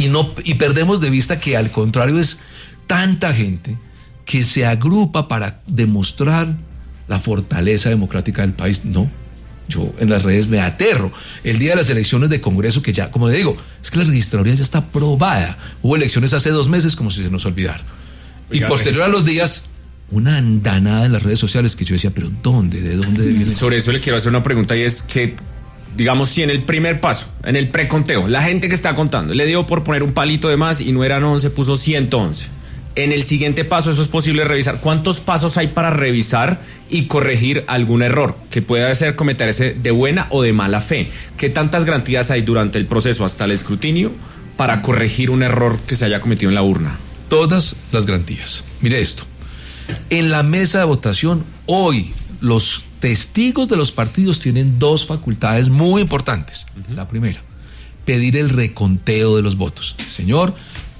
Y perdemos de vista que al contrario es tanta gente que se agrupa para demostrar la fortaleza democrática del país. No, yo en las redes me aterro. El día de las elecciones de Congreso, que ya, como le digo, es que la registraduría ya está aprobada. Hubo elecciones hace 2 meses, como si se nos olvidara. Oiga, y posterior a los días, una andanada en las redes sociales que yo decía, pero ¿dónde? ¿De dónde viene? Sobre eso le quiero hacer una pregunta, y es que, digamos, si en el primer paso, en el preconteo, la gente que está contando le dio por poner un palito de más y no eran 11, puso 111. En el siguiente paso, eso es posible revisar. ¿Cuántos pasos hay para revisar y corregir algún error que pueda ser cometerse de buena o de mala fe? ¿Qué tantas garantías hay durante el proceso hasta el escrutinio para corregir un error que se haya cometido en la urna? Todas las garantías. Mire esto. En la mesa de votación, hoy, los testigos de los partidos tienen 2 facultades muy importantes. La primera, pedir el reconteo de los votos. Señor,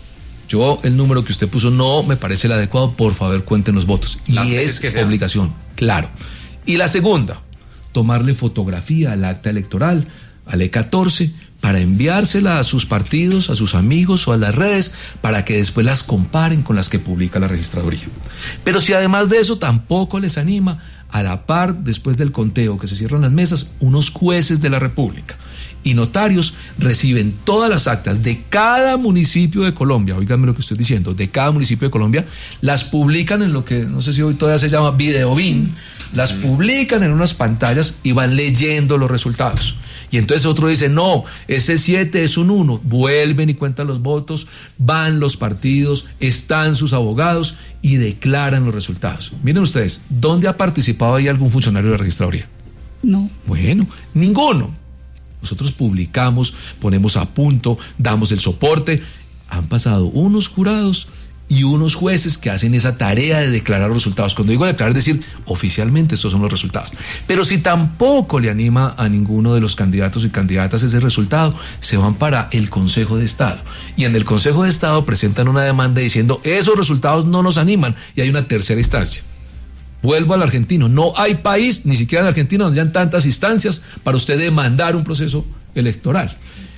el número que usted puso no me parece el adecuado, por favor cuenten los votos. Y es obligación, claro. Y la segunda, tomarle fotografía al acta electoral, al E14, para enviársela a sus partidos, a sus amigos o a las redes, para que después las comparen con las que publica la registraduría. Pero si además de eso tampoco les anima, a la par, después del conteo que se cierran las mesas, unos jueces de la República y notarios reciben todas las actas de cada municipio de Colombia, oíganme lo que estoy diciendo, de cada municipio de Colombia, las publican en lo que no sé si hoy todavía se llama videobin, las publican en unas pantallas y van leyendo los resultados. Y entonces otro dice, no, ese 7 es un 1, vuelven y cuentan los votos, van los partidos, están sus abogados y declaran los resultados. Miren ustedes, ¿dónde ha participado ahí algún funcionario de la registraduría? No. Bueno, ninguno. Nosotros publicamos, ponemos a punto, damos el soporte. Han pasado unos jurados y unos jueces que hacen esa tarea de declarar los resultados. Cuando digo declarar, es decir, oficialmente estos son los resultados. Pero si tampoco le anima a ninguno de los candidatos y candidatas ese resultado, se van para el Consejo de Estado. Y en el Consejo de Estado presentan una demanda diciendo, esos resultados no nos animan, y hay una tercera instancia. Vuelvo al argentino, no hay país, ni siquiera en Argentina, donde hayan tantas instancias para usted demandar un proceso electoral.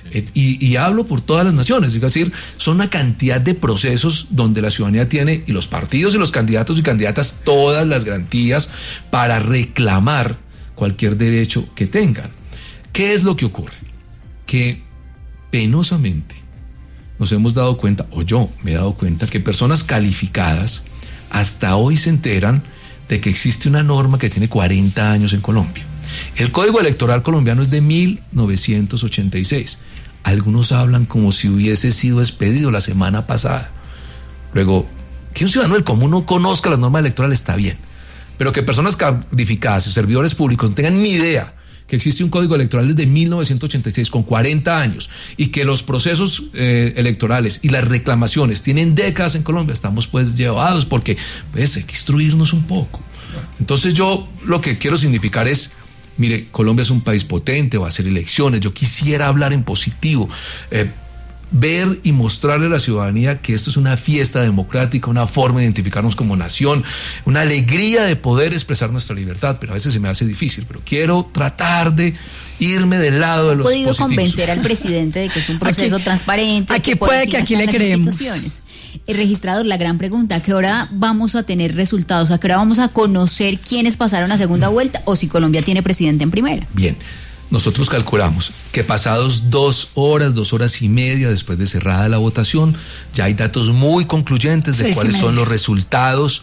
Y hablo por todas las naciones, es decir, son una cantidad de procesos donde la ciudadanía tiene, y los partidos y los candidatos y candidatas, todas las garantías para reclamar cualquier derecho que tengan. ¿Qué es lo que ocurre? Que penosamente nos hemos dado cuenta, o yo me he dado cuenta, que personas calificadas hasta hoy se enteran de que existe una norma que tiene 40 años en Colombia. El Código Electoral colombiano es de 1986. Algunos hablan como si hubiese sido expedido la semana pasada. Luego, que un ciudadano del común no conozca las normas electorales está bien, pero que personas calificadas y servidores públicos no tengan ni idea que existe un Código Electoral desde 1986 con 40 años y que los procesos electorales y las reclamaciones tienen décadas en Colombia, estamos pues llevados porque pues hay que instruirnos un poco. Entonces yo lo que quiero significar es, mire, Colombia es un país potente, va a hacer elecciones, yo quisiera hablar en positivo, ver y mostrarle a la ciudadanía que esto es una fiesta democrática, una forma de identificarnos como nación, una alegría de poder expresar nuestra libertad, pero a veces se me hace difícil, pero quiero tratar de irme del lado de los positivos. ¿Ha podido convencer al presidente de que es un proceso transparente? Aquí puede que aquí le creemos. El registrador, la gran pregunta, ¿a qué hora vamos a tener resultados? ¿A qué hora vamos a conocer quiénes pasaron a segunda vuelta o si Colombia tiene presidente en primera? Bien. Nosotros calculamos que pasados 2 horas y media después de cerrada la votación, ya hay datos muy concluyentes de cuáles son los resultados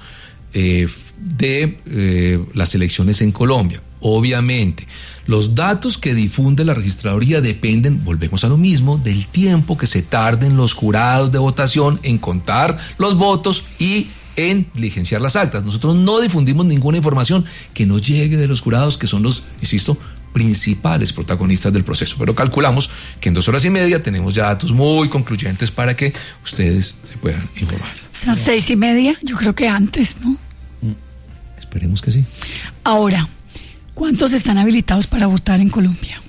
de las elecciones en Colombia. Obviamente, los datos que difunde la registraduría dependen, volvemos a lo mismo, del tiempo que se tarden los jurados de votación en contar los votos y en diligenciar las actas. Nosotros no difundimos ninguna información que no llegue de los jurados, que son los, insisto, principales protagonistas del proceso, pero calculamos que en 2 horas y media tenemos ya datos muy concluyentes para que ustedes se puedan informar. O sea, 6:30, yo creo que antes, ¿no? Esperemos que sí. Ahora, ¿cuántos están habilitados para votar en Colombia?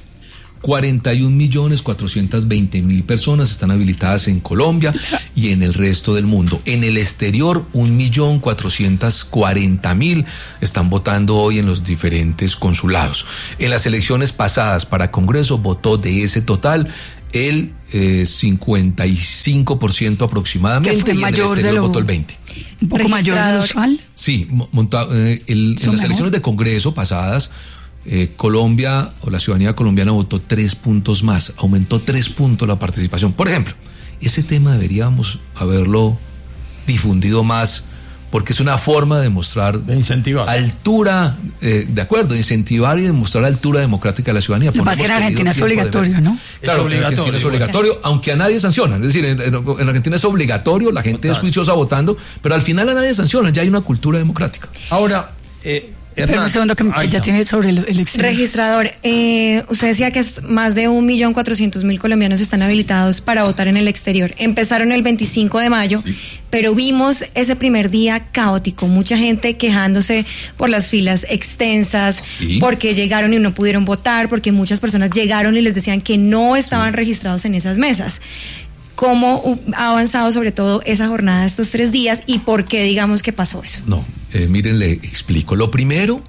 41.420.000 personas están habilitadas en Colombia y en el resto del mundo. En el exterior, 1.440.000 están votando hoy en los diferentes consulados. En las elecciones pasadas para Congreso votó de ese total el 55% aproximadamente, que fue y en el mayor exterior de lo, votó el 20%. Un poco mayor de lo usual. Sí, en las elecciones de Congreso pasadas, Colombia o la ciudadanía colombiana votó 3 puntos más, aumentó 3 puntos la participación. Por ejemplo, ese tema deberíamos haberlo difundido más, porque es una forma de demostrar, de incentivar altura, de acuerdo, de incentivar y demostrar altura democrática de la ciudadanía. Lo que pasa es que en Argentina es obligatorio, ¿no? Claro, en Argentina es obligatorio, aunque a nadie sancionan. Es decir, en Argentina es obligatorio, la gente es juiciosa votando, pero al final a nadie sanciona, ya hay una cultura democrática. Ahora, pero un segundo que ya tiene sobre el exterior. Registrador, usted decía que más de 1.400.000 colombianos están habilitados para votar en el exterior. Empezaron el 25 de mayo, sí, pero vimos ese primer día caótico, mucha gente quejándose por las filas extensas, sí, porque llegaron y no pudieron votar, porque muchas personas llegaron y les decían que no estaban, sí, registrados en esas mesas. ¿Cómo ha avanzado sobre todo esa jornada, estos 3 días, y por qué digamos que pasó eso? No, miren, le explico. Lo primero,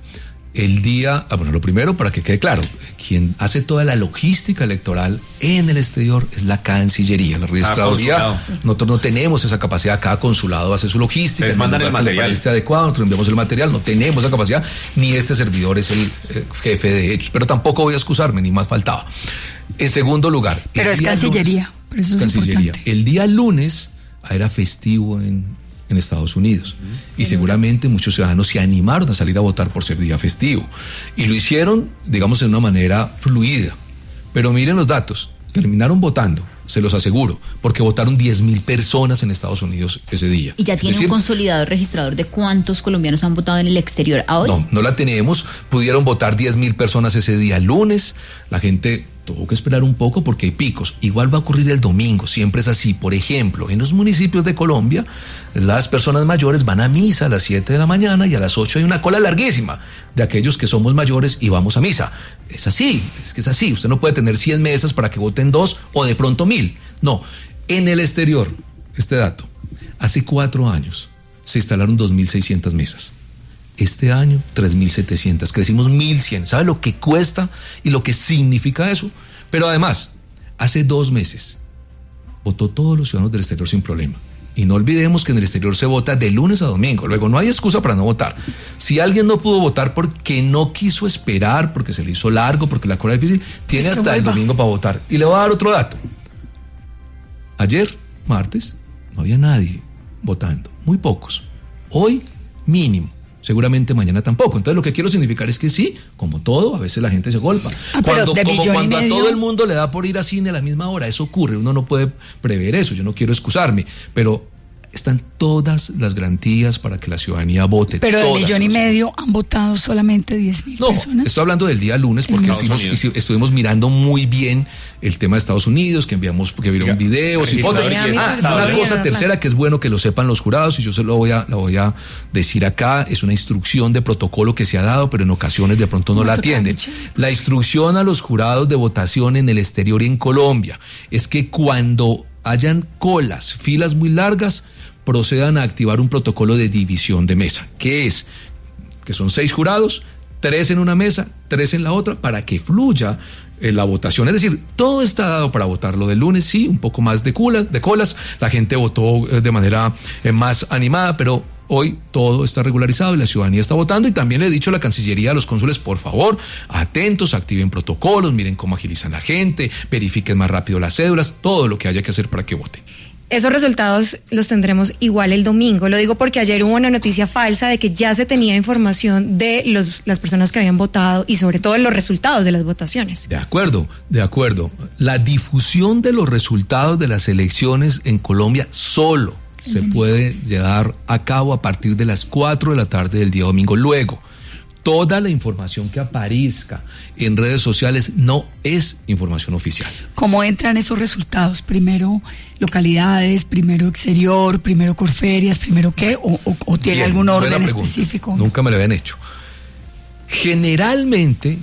lo primero para que quede claro, quien hace toda la logística electoral en el exterior es la Cancillería, la Registraduría. Nosotros no tenemos esa capacididad, cada consulado hace su logística. Les mandan el material. Esté adecuado, nosotros enviamos el material, no tenemos esa capacidad, ni este servidor es el jefe de hechos, pero tampoco voy a excusarme, ni más faltaba. En segundo lugar, pero es Cancillería. Eso es Cancillería. Importante. El día lunes era festivo en Estados Unidos, y seguramente muchos ciudadanos se animaron a salir a votar por ser día festivo, y lo hicieron, digamos, de una manera fluida. Pero miren los datos, terminaron votando, se los aseguro, porque votaron 10.000 personas en Estados Unidos ese día. ¿Y ya tiene un consolidado registrador de cuántos colombianos han votado en el exterior ahora? No la tenemos. Pudieron votar 10.000 personas ese día lunes. La gente tuvo que esperar un poco porque hay picos. Igual va a ocurrir el domingo, siempre es así. Por ejemplo, en los municipios de Colombia, las personas mayores van a misa a las 7 de la mañana y a las 8 hay una cola larguísima de aquellos que somos mayores y vamos a misa. Es así, es que es así. Usted no puede tener 100 mesas para que voten 2 o de pronto 1.000. No, en el exterior, este dato, hace 4 años se instalaron 2.600 mesas. Este año, 3.700. Crecimos 1.100. ¿Sabe lo que cuesta y lo que significa eso? Pero además, hace 2 meses, votó todos los ciudadanos del exterior sin problema. Y no olvidemos que en el exterior se vota de lunes a domingo. Luego, no hay excusa para no votar. Si alguien no pudo votar porque no quiso esperar, porque se le hizo largo, porque la cosa es difícil, tiene hasta el domingo para votar. Y le voy a dar otro dato. Ayer, martes, no había nadie votando. Muy pocos. Hoy, mínimo. Seguramente mañana tampoco. Entonces lo que quiero significar es que sí, como todo, a veces la gente se golpa. Cuando a todo el mundo le da por ir a cine a la misma hora, eso ocurre, uno no puede prever eso, yo no quiero excusarme, pero están todas las garantías para que la ciudadanía vote. Pero de 1,5 millones han votado solamente 10.000 personas. No, estoy hablando del día lunes porque estuvimos mirando muy bien el tema de Estados Unidos, que vieron videos y fotos. Una cosa tercera que es bueno que lo sepan los jurados, y yo se lo voy a decir acá, es una instrucción de protocolo que se ha dado, pero en ocasiones de pronto no la atienden. La instrucción a los jurados de votación en el exterior y en Colombia es que cuando hayan colas, filas muy largas, procedan a activar un protocolo de división de mesa, que son 6 jurados, 3 en una mesa, 3 en la otra, para que fluya la votación. Es decir, todo está dado para votar. Lo del lunes sí, un poco más de colas, la gente votó de manera más animada, pero hoy todo está regularizado y la ciudadanía está votando. Y también le he dicho a la Cancillería, a los cónsules, por favor, atentos, activen protocolos, miren cómo agilizan la gente, verifiquen más rápido las cédulas, todo lo que haya que hacer para que voten. Esos resultados los tendremos igual el domingo. Lo digo porque ayer hubo una noticia falsa de que ya se tenía información de las personas que habían votado y sobre todo los resultados de las votaciones. De acuerdo. La difusión de los resultados de las elecciones en Colombia solo se puede llevar a cabo a partir de las 4 de la tarde del día domingo. Luego, toda la información que aparezca en redes sociales no es información oficial. ¿Cómo entran esos resultados? ¿Primero localidades, primero exterior, primero Corferias, primero qué? ¿O tiene Bien, algún orden específico? Nunca me lo habían hecho. Generalmente,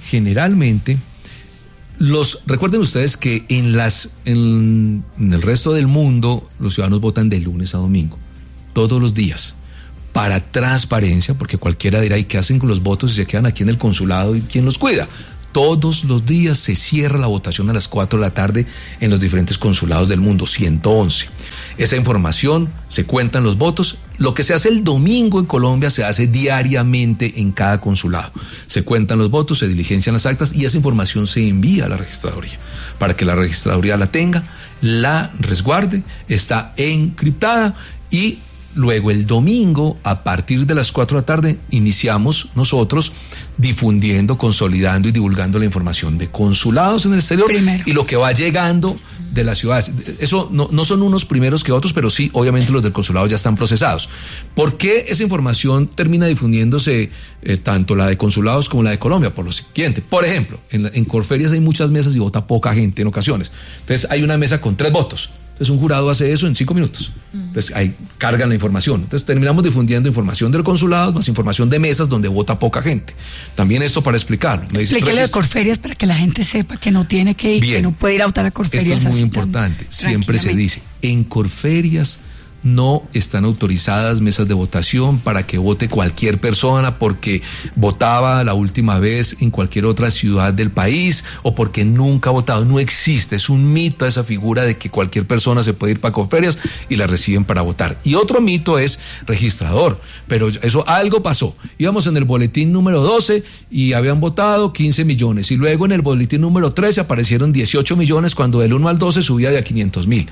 recuerden ustedes que en el resto del mundo los ciudadanos votan de lunes a domingo, todos los días, para transparencia, porque cualquiera dirá, ¿y qué hacen con los votos si se quedan aquí en el consulado y quién los cuida? Todos los días se cierra la votación a las 4 de la tarde en los diferentes consulados del mundo, 111. Esa información, se cuentan los votos. Lo que se hace el domingo en Colombia se hace diariamente en cada consulado. Se cuentan los votos, se diligencian las actas y esa información se envía a la registraduría para que la registraduría la tenga, la resguarde, está encriptada y luego el domingo, a partir de las 4 de la tarde, iniciamos nosotros difundiendo, consolidando y divulgando la información de consulados en el exterior Primero. y lo que va llegando de las ciudades. Eso no son unos primeros que otros, pero sí, obviamente los del consulado ya están procesados. ¿Por qué esa información termina difundiéndose tanto la de consulados como la de Colombia? Por lo siguiente, por ejemplo, en Corferias hay muchas mesas y vota poca gente en ocasiones. Entonces hay una mesa con 3 votos. Entonces un jurado hace eso en 5 minutos. Entonces ahí cargan la información. Entonces terminamos difundiendo información del consulado más información de mesas donde vota poca gente. También esto para explicarlo. Explíquele de Corferias para que la gente sepa que no tiene que ir, que no puede ir a votar a Corferias. Esto es muy importante. Siempre se dice, en Corferias no están autorizadas mesas de votación para que vote cualquier persona porque votaba la última vez en cualquier otra ciudad del país o porque nunca ha votado. No existe, es un mito esa figura de que cualquier persona se puede ir para Corferias y la reciben para votar. Y otro mito es registrador, pero eso algo pasó. Íbamos en el boletín número 12 y habían votado 15 millones y luego en el boletín número 13 aparecieron 18 millones cuando del 1 al 12 subía de a 500,000.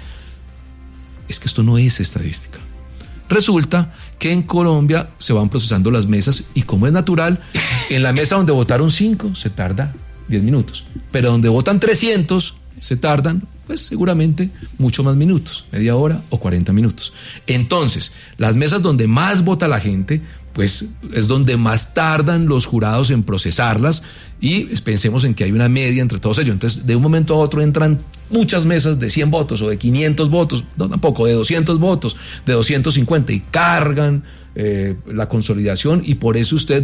Es que esto no es estadística. Resulta que en Colombia se van procesando las mesas y como es natural, en la mesa donde votaron 5 se tarda 10 minutos, pero donde votan 300 se tardan, pues seguramente mucho más minutos, media hora o 40 minutos. Entonces, las mesas donde más vota la gente, pues es donde más tardan los jurados en procesarlas y pensemos en que hay una media entre todos ellos. Entonces, de un momento a otro entran muchas mesas de 100 votos o de 500 votos, no tampoco, de 200 votos, de 250 y cargan la consolidación y por eso usted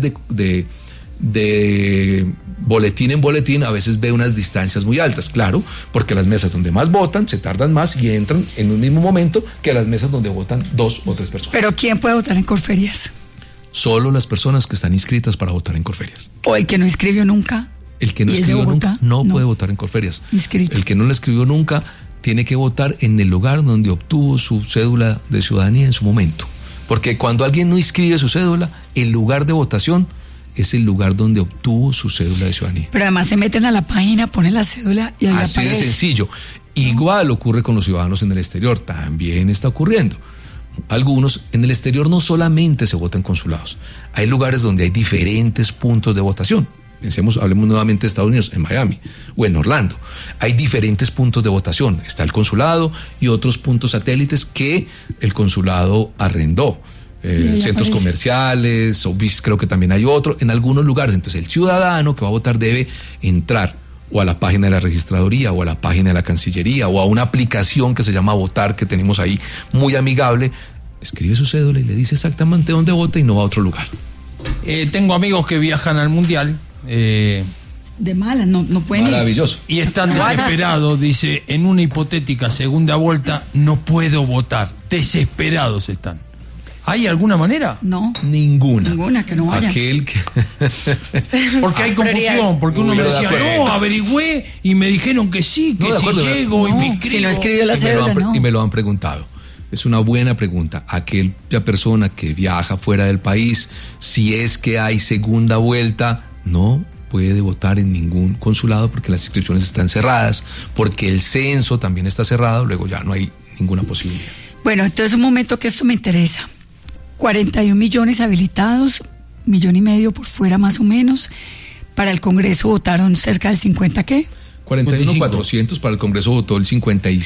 de boletín en boletín a veces ve unas distancias muy altas, claro, porque las mesas donde más votan se tardan más y entran en un mismo momento que las mesas donde votan 2 o 3 personas. ¿Pero quién puede votar en Corferias? Solo las personas que están inscritas para votar en Corferias. ¿O el que no inscribió nunca? El que no escribió nunca no puede votar en Corferias. Inscrito. El que no lo escribió nunca tiene que votar en el lugar donde obtuvo su cédula de ciudadanía en su momento. Porque cuando alguien no inscribe su cédula, el lugar de votación es el lugar donde obtuvo su cédula de ciudadanía. Pero además se meten a la página, ponen la cédula y ahí así aparece. de sencillo. Igual ocurre con los ciudadanos en el exterior, también está ocurriendo. Algunos, en el exterior no solamente se vota en consulados, hay lugares donde hay diferentes puntos de votación. Hablemos nuevamente de Estados Unidos, en Miami o en Orlando. Hay diferentes puntos de votación. Está el consulado y otros puntos satélites que el consulado arrendó. Centros comerciales, o creo que también hay otro, en algunos lugares. Entonces el ciudadano que va a votar debe entrar o a la página de la registraduría o a la página de la Cancillería o a una aplicación que se llama Votar que tenemos ahí, muy amigable, escribe su cédula y le dice exactamente dónde vota y no va a otro lugar. Tengo amigos que viajan al Mundial. De malas, no pueden. Maravilloso. Y están desesperados, dice, en una hipotética segunda vuelta no puedo votar. Desesperados están. ¿Hay alguna manera? No. Ninguna, que no vayan. Aquel que... Porque hay confusión, porque uno me decía, no, averigüé y me dijeron que sí, que si llego y me inscribo. Si no escribió la cédula, no. Y me lo han preguntado. Es una buena pregunta. Aquella persona que viaja fuera del país, si es que hay segunda vuelta, no puede votar en ningún consulado porque las inscripciones están cerradas, porque el censo también está cerrado, luego ya no hay ninguna posibilidad. Bueno, entonces un momento que esto me interesa. 41 millones habilitados, 1,5 millones por fuera más o menos. Para el Congreso votaron cerca del 50, ¿qué? 41,400, para el Congreso votó el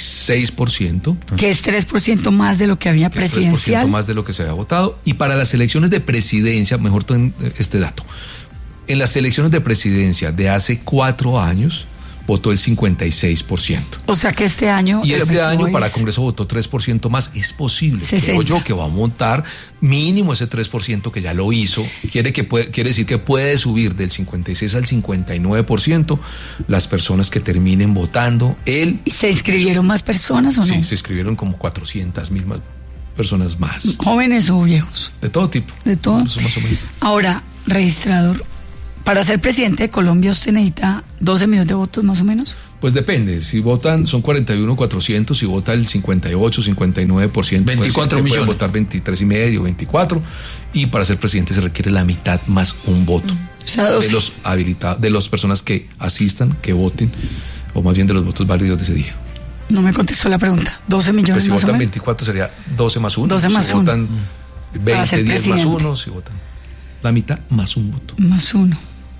56%. Que es 3% más de lo que había presidencial. 3% más de lo que se había votado. Y para las elecciones de presidencia, mejor este dato, en las elecciones de presidencia de hace 4 años, votó el 56%. O sea que este año... Y este año para Congreso votó 3% más. Es posible, creo yo, que va a montar mínimo ese 3% que ya lo hizo. Quiere decir que puede subir del 56 al 59% las personas que terminen votando. ¿Y se inscribieron más personas o no? Sí, se inscribieron como 400,000 más personas más. ¿Jóvenes o viejos? De todo tipo. De todo. Eso más o menos. Ahora, registrador, Para ser presidente de Colombia usted necesita 12 millones de votos más o menos. Pues depende, si votan, son 41.400, si vota el 58, 59%, 24 millones. Pueden votar 23,5, 24, y para ser presidente se requiere la mitad más un voto. O sea, de los habilitados, de las personas que asistan, que voten, o más bien de los votos válidos de ese día. No me contestó la pregunta. 12 millones Pues si más o votan menos. 24 sería 12 más 1. 12 más si uno. votan Para ser 20, 10 más presidente. 1, si votan la mitad más un voto. Más uno.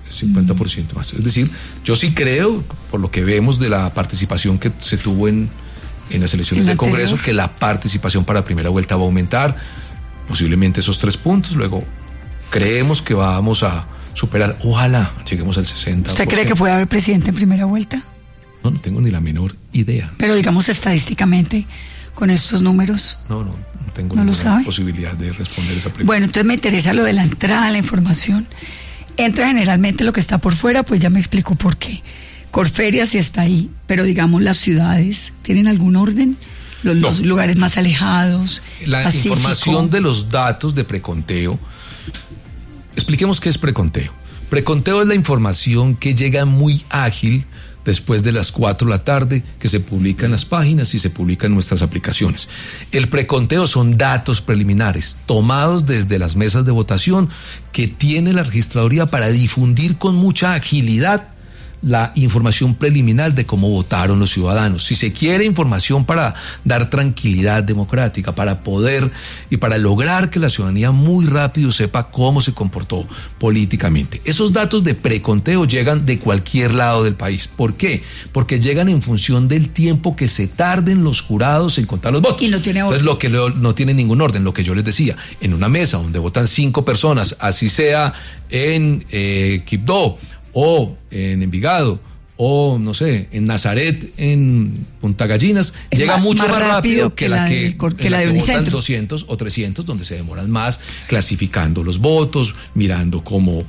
50% más. Es decir, yo sí creo, por lo que vemos de la participación que se tuvo en las elecciones ¿En la del Congreso, anterior? que la participación para primera vuelta va a aumentar, posiblemente esos 3 puntos. Luego, creemos que vamos a superar, ojalá lleguemos al 60%. ¿Usted cree que puede haber presidente en primera vuelta? No tengo ni la menor idea. Pero digamos estadísticamente, con estos números. No tengo ¿No lo ninguna sabe? posibilidad de responder esa pregunta. Bueno, entonces me interesa lo de la entrada, la información. Entra generalmente lo que está por fuera, pues ya me explicó por qué. Corferia sí está ahí, pero digamos las ciudades, ¿tienen algún orden? Los lugares más alejados, La Pacífico. información de los datos de preconteo. Expliquemos qué es preconteo. Preconteo es la información que llega muy ágil después de las 4 de la tarde, que se publica en las páginas y se publica en nuestras aplicaciones. El preconteo son datos preliminares tomados desde las mesas de votación que tiene la registraduría para difundir con mucha agilidad la información preliminar de cómo votaron los ciudadanos. Si se quiere información para dar tranquilidad democrática, para poder y para lograr que la ciudadanía muy rápido sepa cómo se comportó políticamente. Esos datos de preconteo llegan de cualquier lado del país. ¿Por qué? Porque llegan en función del tiempo que se tarden los jurados en contar los votos. Y no tiene orden. Entonces, lo que no tiene ningún orden, lo que yo les decía, en una mesa donde votan 5 personas, así sea en Quibdó, o en Envigado, o no sé, en Nazaret, en Punta Gallinas, Es llega mucho más rápido que la de votan Unicentro. 200 o 300, donde se demoran más clasificando los votos, mirando cómo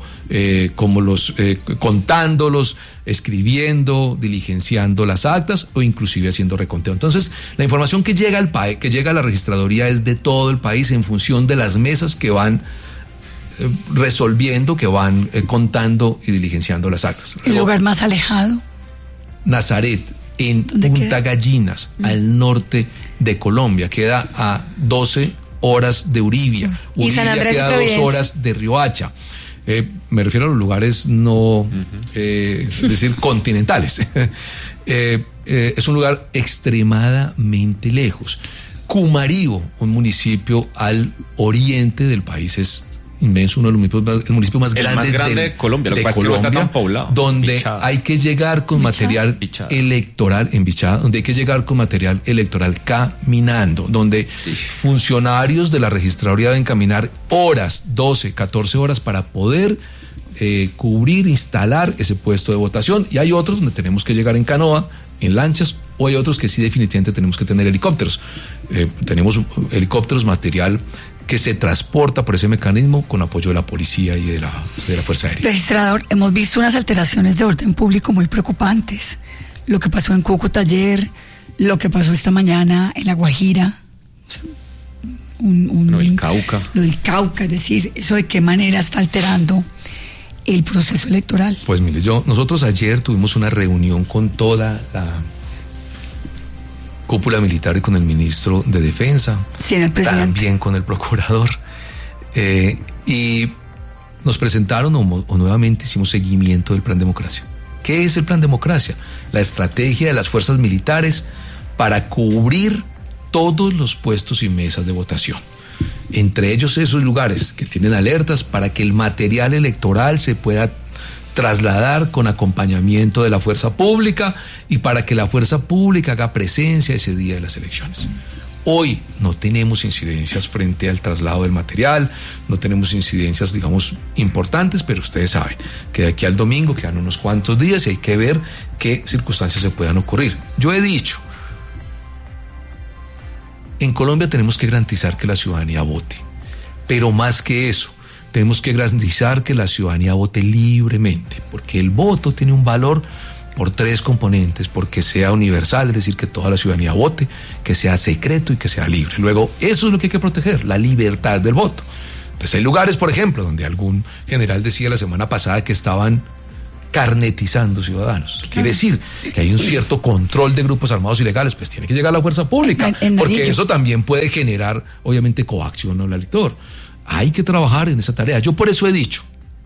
los contándolos, escribiendo, diligenciando las actas o inclusive haciendo reconteo. Entonces, la información que llega al PAE, que llega a la registraduría, es de todo el país en función de las mesas que van resolviendo, que van contando y diligenciando las actas. El lugar más alejado. Nazaret, en ¿Dónde Punta queda? Gallinas, al norte de Colombia, queda a 12 horas de Uribia. Y San Uribia Andrés y queda a 2 Providencia. horas de Riohacha. Me refiero a los lugares no, es decir, continentales. Es un lugar extremadamente lejos. Cumarío, un municipio al oriente del país, es inmenso, uno de los municipios el municipio más El grande, más grande de Colombia, lo que pasa es que no está tan poblado. donde Bichada. hay que llegar con material Bichada. electoral en Bichada, donde hay que llegar con material electoral caminando, donde funcionarios de la registraduría deben caminar horas, 12, 14 horas para poder cubrir, instalar ese puesto de votación, y hay otros donde tenemos que llegar en canoa, en lanchas, o hay otros que sí definitivamente tenemos que tener helicópteros. Tenemos helicópteros, material que se transporta por ese mecanismo con apoyo de la policía y de la Fuerza Aérea. Registrador, hemos visto unas alteraciones de orden público muy preocupantes. Lo que pasó en Cúcuta ayer, lo que pasó esta mañana en La Guajira. O sea, No, el Cauca. Lo del Cauca, es decir, eso de qué manera está alterando el proceso electoral. Pues mire, nosotros ayer tuvimos una reunión con toda la cúpula militar y con el ministro de Defensa, Sí, el presidente. también con el procurador, y nos presentaron o nuevamente hicimos seguimiento del Plan Democracia. ¿Qué es el Plan Democracia? La estrategia de las fuerzas militares para cubrir todos los puestos y mesas de votación. Entre ellos esos lugares que tienen alertas para que el material electoral se pueda trasladar con acompañamiento de la fuerza pública y para que la fuerza pública haga presencia ese día de las elecciones. Hoy no tenemos incidencias frente al traslado del material, no tenemos incidencias, digamos, importantes, pero ustedes saben que de aquí al domingo quedan unos cuantos días y hay que ver qué circunstancias se puedan ocurrir. Yo he dicho, en Colombia tenemos que garantizar que la ciudadanía vote, pero más que eso, tenemos que garantizar que la ciudadanía vote libremente, porque el voto tiene un valor por 3 componentes: porque sea universal, es decir, que toda la ciudadanía vote, que sea secreto y que sea libre. Luego, eso es lo que hay que proteger, la libertad del voto. Entonces hay lugares, por ejemplo, donde algún general decía la semana pasada que estaban carnetizando ciudadanos. Quiere decir que hay un cierto control de grupos armados ilegales, pues tiene que llegar la fuerza pública, porque eso también puede generar, obviamente, coacción al elector. Hay que trabajar en esa tarea. Yo por eso he dicho,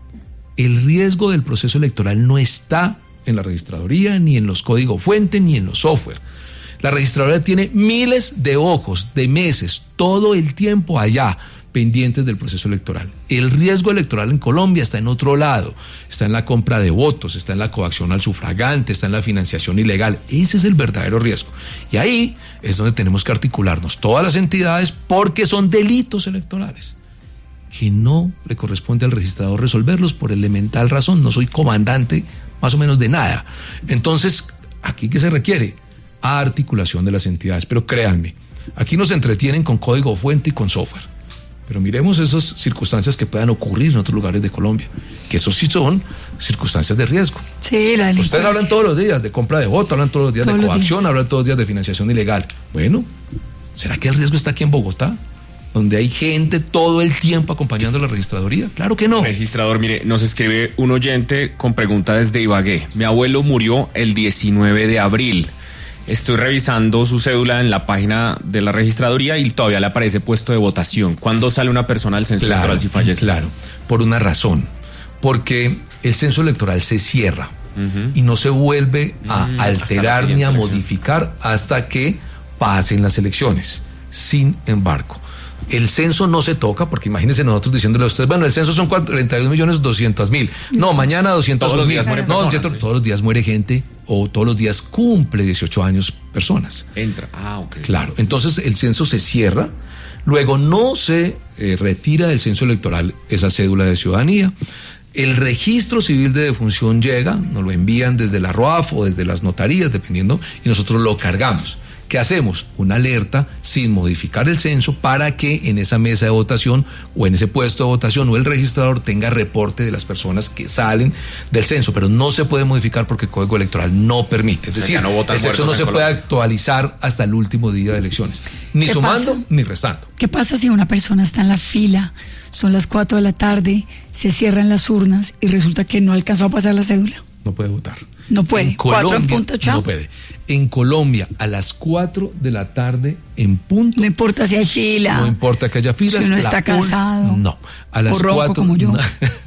el riesgo del proceso electoral no está en la registraduría, ni en los códigos fuente, ni en los software. La registraduría tiene miles de ojos, de meses, todo el tiempo allá, pendientes del proceso electoral. El riesgo electoral en Colombia está en otro lado, está en la compra de votos, está en la coacción al sufragante, está en la financiación ilegal. Ese es el verdadero riesgo. Y ahí es donde tenemos que articularnos todas las entidades, porque son delitos electorales que no le corresponde al registrador resolverlos por elemental razón. No soy comandante más o menos de nada. Entonces, ¿aquí qué se requiere? Articulación de las entidades. Pero créanme, aquí nos entretienen con código fuente y con software. Pero miremos esas circunstancias que puedan ocurrir en otros lugares de Colombia, que eso sí son circunstancias de riesgo. Sí, la Ustedes hablan todos los días de compra de voto, hablan todos los días de coacción, hablan todos los días de financiación ilegal. Bueno, ¿será que el riesgo está aquí en Bogotá, donde hay gente todo el tiempo acompañando a la registraduría? Claro que no. Registrador, mire, nos escribe un oyente con pregunta desde Ibagué. Mi abuelo murió el 19 de abril. Estoy revisando su cédula en la página de la registraduría y todavía le aparece puesto de votación. ¿Cuándo sale una persona al censo electoral si fallece? Claro, por una razón. Porque el censo electoral se cierra y no se vuelve a alterar ni a modificar hasta que pasen las elecciones. Sin embargo, el censo no se toca, porque imagínense nosotros diciéndole a ustedes, bueno, el censo son 41.200.000. No, mañana 200.000. Todos los días mueren personas, sí. Todos los días muere gente, o todos los días cumple 18 años personas. Entra. Ok. Claro, entonces el censo se cierra, luego no se retira del censo electoral esa cédula de ciudadanía. El registro civil de defunción llega, nos lo envían desde la ROAF o desde las notarías, dependiendo, y nosotros lo cargamos. ¿Qué hacemos? Una alerta sin modificar el censo para que en esa mesa de votación o en ese puesto de votación o el registrador tenga reporte de las personas que salen del censo, pero no se puede modificar porque el Código Electoral no permite. Es decir, el censo no se puede actualizar hasta el último día de elecciones, ni sumando ni restando. ¿Qué pasa si una persona está en la fila, son las 4 de la tarde, se cierran las urnas y resulta que no alcanzó a pasar la cédula? No puede votar. No puede. 4 en punto, chao. No puede. En Colombia, a las 4 de la tarde en punto. No importa si hay fila. No importa que haya filas. Si uno está casado. No. A las 4 como yo.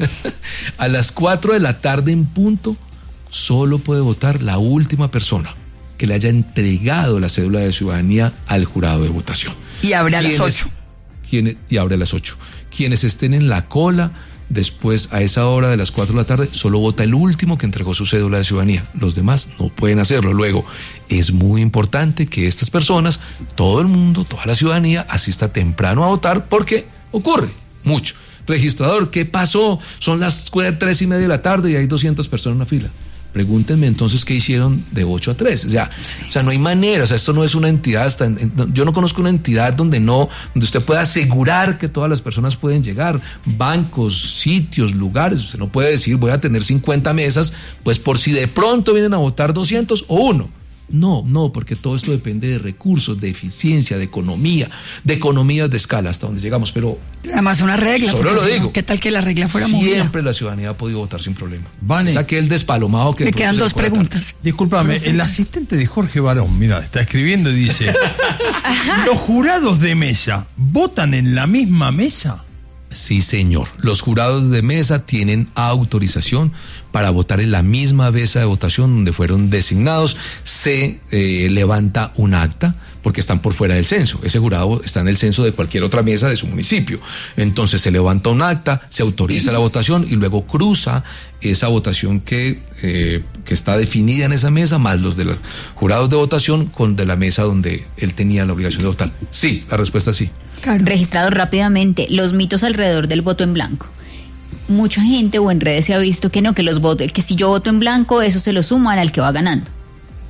A las 4 de la tarde en punto, solo puede votar la última persona que le haya entregado la cédula de ciudadanía al jurado de votación. Y abre a las 8. Y abre a las 8. Quienes estén en la cola, después, a esa hora de las 4 de la tarde, solo vota el último que entregó su cédula de ciudadanía. Los demás no pueden hacerlo. Luego, es muy importante que estas personas, todo el mundo, toda la ciudadanía, asista temprano a votar, porque ocurre mucho. Registrador, ¿qué pasó? Son las 3:30 de la tarde y hay 200 personas en la fila. Pregúntenme entonces qué hicieron de 8 a 3. O sea, no hay manera. O sea, esto no es una entidad. Yo no conozco una entidad donde usted pueda asegurar que todas las personas pueden llegar. Bancos, sitios, lugares. Usted no puede decir, voy a tener 50 mesas, pues por si de pronto vienen a votar 200 o 1. No, porque todo esto depende de recursos, de eficiencia, de economía, de economías de escala, hasta donde llegamos. Pero además una regla. Solo lo digo. ¿Qué tal que la regla fuera movida? Siempre la ciudadanía ha podido votar sin problema. Vane, es aquel despalomado que... Me quedan 2 preguntas. Discúlpame, el asistente de Jorge Barón, mira, está escribiendo y dice: ¿los jurados de mesa votan en la misma mesa? Sí, señor. Los jurados de mesa tienen autorización para votar en la misma mesa de votación donde fueron designados. Se levanta un acta porque están por fuera del censo. Ese jurado está en el censo de cualquier otra mesa de su municipio. Entonces se levanta un acta, se autoriza la votación y luego cruza esa votación que está definida en esa mesa, más los de los jurados de votación con de la mesa donde él tenía la obligación de votar. Sí, la respuesta es sí. Claro. Registrado rápidamente, los mitos alrededor del voto en blanco. Mucha gente o en redes se ha visto que no, que los votos, que si yo voto en blanco, eso se lo suman al que va ganando.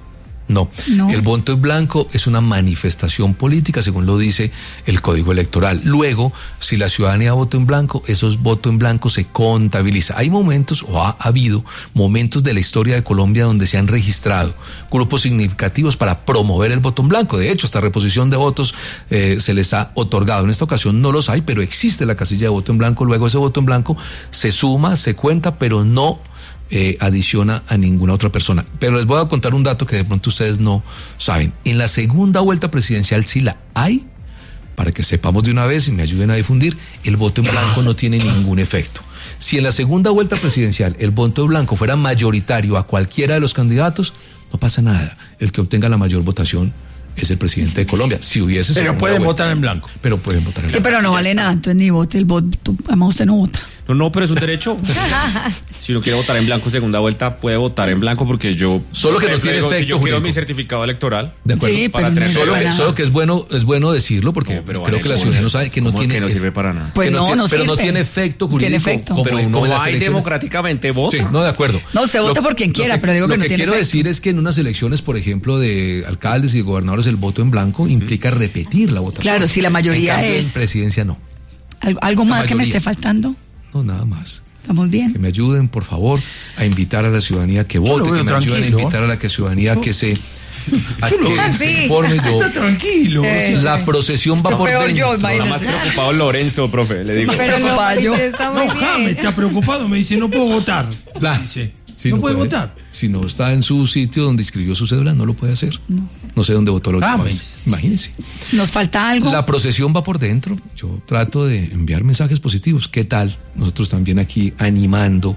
No, el voto en blanco es una manifestación política, según lo dice el Código Electoral. Luego, si la ciudadanía vota en blanco, esos votos en blanco se contabiliza. Hay momentos, o ha habido momentos de la historia de Colombia donde se han registrado grupos significativos para promover el voto en blanco. De hecho, esta reposición de votos se les ha otorgado. En esta ocasión no los hay, pero existe la casilla de voto en blanco. Luego ese voto en blanco se suma, se cuenta, pero no adiciona a ninguna otra persona. Pero les voy a contar un dato que de pronto ustedes no saben. En la segunda vuelta presidencial sí la hay, para que sepamos de una vez y me ayuden a difundir, el voto en blanco no tiene ningún efecto. Si en la segunda vuelta presidencial el voto en blanco fuera mayoritario a cualquiera de los candidatos, no pasa nada. El que obtenga la mayor votación es el presidente de Colombia. Si hubiese... Pero pueden votar en blanco. Pero pueden votar en blanco. Sí, pero no vale nada, entonces ni vote el voto. Además usted no vota. No, pero es un derecho. Si uno quiere votar en blanco segunda vuelta, puede votar en blanco porque yo... Solo que no tiene efecto, si yo quiero jurídico. Mi certificado electoral. De acuerdo. Sí, para pero tener Solo que es bueno decirlo porque creo que la ciudadanía no sabe que no tiene... que no sirve para nada. Pues que no pero sirve. no tiene efecto jurídico. Tiene efecto. Como Pero como en no las hay elecciones. democráticamente voto. Sí, no, de acuerdo. No, usted vota por quien quiera, pero digo que no tiene Lo que quiero efecto. decir es que en unas elecciones, por ejemplo, de alcaldes y de gobernadores, el voto en blanco implica repetir la votación. Claro, si la mayoría en cambio, es... en presidencia no. ¿Algo más que me mayoría. esté faltando? No, nada más. ¿Estamos bien? Que me ayuden, por favor, a invitar a la ciudadanía que lo vote, veo que me ayuden a tranquilo. invitar a la ciudadanía que se... A Yo lo que veo. se informe. Está tranquilo. La procesión va Esto por peor dentro. yo, Nada más imagínese. preocupado Lorenzo, profe, le digo. Pero no, Payo. yo. Está muy No, James bien. está preocupado, me dice, no puedo votar. Dice, Sí, no puede votar. Si no está en su sitio donde inscribió su cédula, no lo puede hacer. No sé dónde votó la última James. vez. Imagínense. ¿Nos falta algo? La procesión va por dentro. Yo trato de enviar mensajes positivos. ¿Qué tal? Nosotros también aquí animando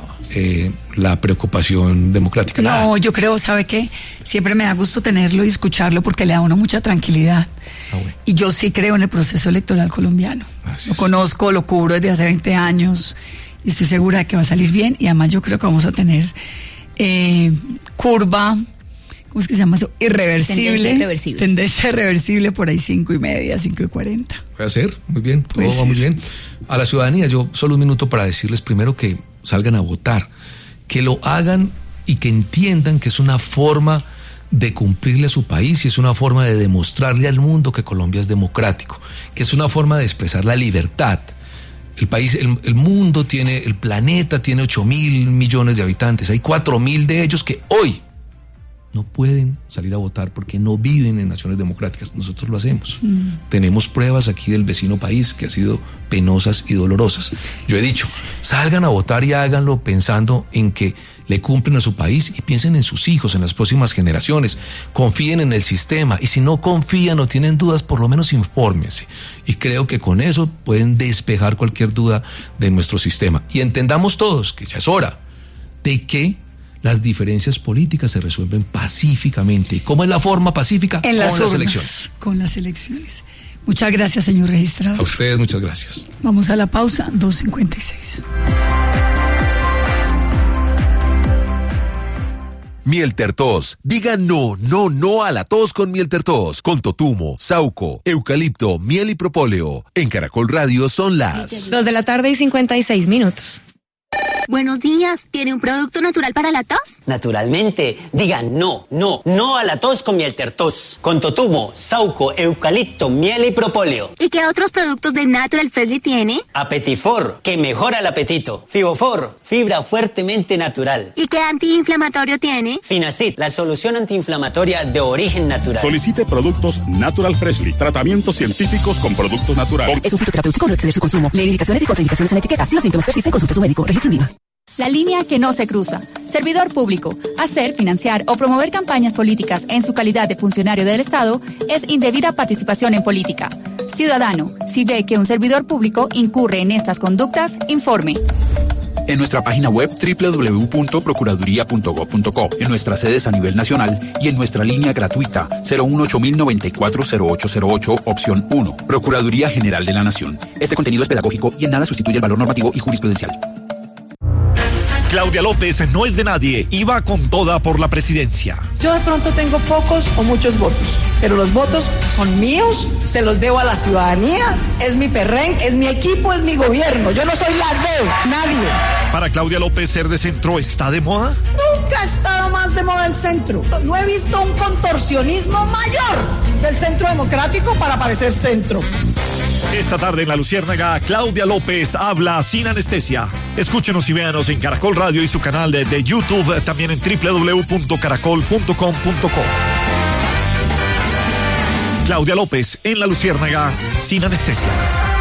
la preocupación democrática. No, yo creo, ¿sabe qué? Siempre me da gusto tenerlo y escucharlo porque le da a uno mucha tranquilidad. Bueno. Y yo sí creo en el proceso electoral colombiano. Así Lo es. conozco, lo cubro desde hace 20 años y estoy segura de que va a salir bien. Y además yo creo que vamos a tener curva, ¿cómo es que se llama eso? Irreversible. Tendencia irreversible. Tendencia irreversible por ahí 5:30, 5:40. Puede ser, muy bien, todo Puede va muy ser. bien. A la ciudadanía, yo solo un minuto para decirles primero que salgan a votar, que lo hagan y que entiendan que es una forma de cumplirle a su país y es una forma de demostrarle al mundo que Colombia es democrático, que es una forma de expresar la libertad. El país, el mundo tiene, el planeta tiene 8.000 millones de habitantes, hay 4.000 de ellos que hoy no pueden salir a votar porque no viven en naciones democráticas. Nosotros lo hacemos. Tenemos pruebas aquí del vecino país que han sido penosas y dolorosas. Yo he dicho, salgan a votar y háganlo pensando en que le cumplen a su país y piensen en sus hijos, en las próximas generaciones. Confíen en el sistema y si no confían o tienen dudas, por lo menos infórmense. Y creo que con eso pueden despejar cualquier duda de nuestro sistema. Y entendamos todos que ya es hora de que las diferencias políticas se resuelven pacíficamente. ¿Y cómo es la forma pacífica? En las Con las urnas, elecciones. con las elecciones. Muchas gracias, señor registrador. A ustedes muchas gracias. Vamos a la pausa, 2:56. Mieltertos. Diga no, no, no a la tos con Mieltertos. Con totumo, sauco, eucalipto, miel y propóleo. En Caracol Radio son las 2:56 p.m. Buenos días, ¿tiene un producto natural para la tos? Naturalmente, digan no, no, no a la tos con Mieltertos. Con totumo, sauco, eucalipto, miel y propóleo. ¿Y qué otros productos de Natural Freshly tiene? Apetifor, que mejora el apetito. Fibofor, fibra fuertemente natural. ¿Y qué antiinflamatorio tiene? Finacid, la solución antiinflamatoria de origen natural. Solicite productos Natural Freshly, tratamientos científicos con productos naturales. Es un fitoterapéutico, no exceder su consumo. Lee indicaciones y contraindicaciones en la etiqueta. Si los síntomas persisten, consulte a su médico. Registro INVIMA. La línea que no se cruza. Servidor público. Hacer, financiar o promover campañas políticas en su calidad de funcionario del Estado es indebida participación en política. Ciudadano, si ve que un servidor público incurre en estas conductas, informe. En nuestra página web www.procuraduría.gov.co, en nuestras sedes a nivel nacional y en nuestra línea gratuita 018-094-0808, opción 1. Procuraduría General de la Nación. Este contenido es pedagógico y en nada sustituye el valor normativo y jurisprudencial. Claudia López no es de nadie y va con toda por la presidencia. Yo de pronto tengo pocos o muchos votos, pero los votos son míos, se los debo a la ciudadanía, es mi perrenque, es mi equipo, es mi gobierno. Yo no soy la de nadie. ¿Para Claudia López ser de centro está de moda? No, Nunca ha estado más de moda el centro. No he visto un contorsionismo mayor del Centro Democrático para parecer centro. Esta tarde en La Luciérnaga, Claudia López habla sin anestesia. Escúchenos y véanos en Caracol Radio y su canal de YouTube, también en www.caracol.com.co. Claudia López en La Luciérnaga, sin anestesia.